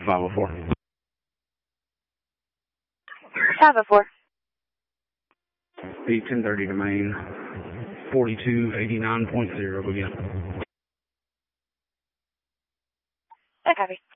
504. 504. Beat 1030 to main. 4289.0 again. I copy.